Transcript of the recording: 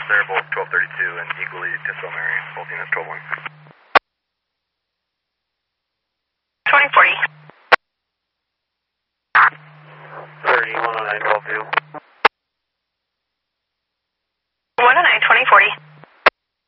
They're both 1232 and equally dissimilar, both units 12-1. 2040. 3109 12-2.